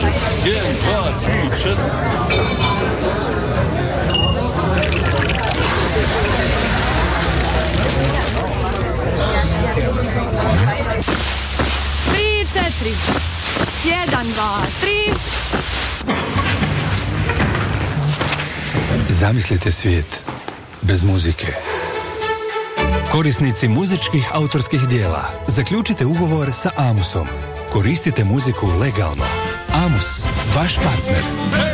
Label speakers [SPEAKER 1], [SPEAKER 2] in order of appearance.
[SPEAKER 1] 1, 2, 3,
[SPEAKER 2] 4. 1, 2, 3.
[SPEAKER 3] Zamislite svijet bez muzike. Korisnici muzičkih autorskih dijela, zaključite ugovor sa Amusom. Koristite muziku legalno. Amus, vaš partner.